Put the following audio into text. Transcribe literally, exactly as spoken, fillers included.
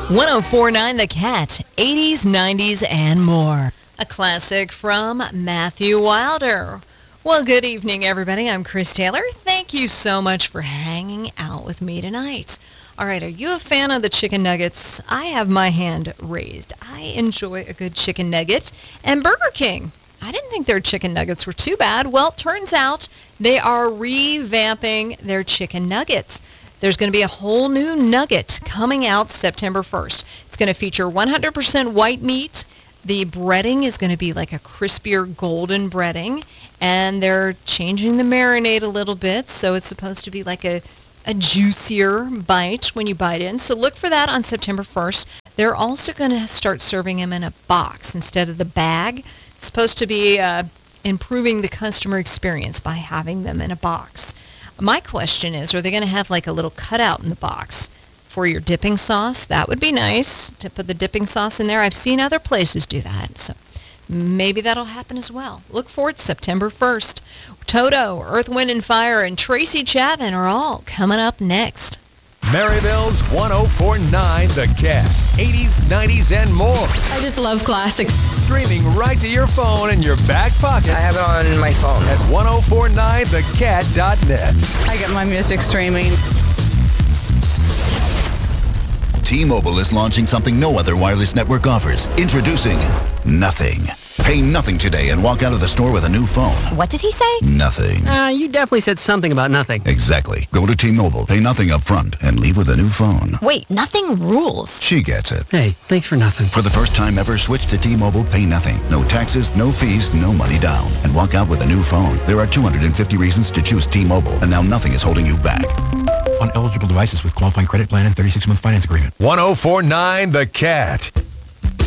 one oh four point nine The Cat, eighties, nineties, and more. A classic from Matthew Wilder. Well, good evening, everybody. I'm Chris Taylor. Thank you so much for hanging out with me tonight. All right, are you a fan of the chicken nuggets? I have my hand raised. I enjoy a good chicken nugget. And Burger King, I didn't think their chicken nuggets were too bad. Well, turns out they are revamping their chicken nuggets. There's going to be a whole new nugget coming out September first. It's going to feature one hundred percent white meat. The breading is going to be like a crispier golden breading, and they're changing the marinade a little bit, so it's supposed to be like a, a juicier bite when you bite in. So look for that on September first. They're also going to start serving them in a box instead of the bag. It's supposed to be uh, improving the customer experience by having them in a box. My question is, are they going to have like a little cutout in the box for your dipping sauce? That would be nice to put the dipping sauce in there. I've seen other places do that, so maybe that'll happen as well. Look for it September first. Toto, Earth, Wind and Fire, and Tracy Chapman are all coming up next. Maryville's one oh four point nine The Cat. eighties, nineties, and more. I just love classics. Streaming right to your phone in your back pocket. I have it on my phone. At ten forty-nine the cat dot net. I get my music streaming. T-Mobile is launching something no other wireless network offers. Introducing Nothing. Pay nothing today and walk out of the store with a new phone. What did he say? Nothing. Uh, you definitely said something about nothing. Exactly. Go to T-Mobile, pay nothing up front, and leave with a new phone. Wait, nothing rules. She gets it. Hey, thanks for nothing. For the first time ever, switch to T-Mobile, pay nothing. No taxes, no fees, no money down. And walk out with a new phone. There are two hundred fifty reasons to choose T-Mobile, and now nothing is holding you back. On eligible devices with qualifying credit plan and thirty-six month finance agreement. ten forty-nine The Cat.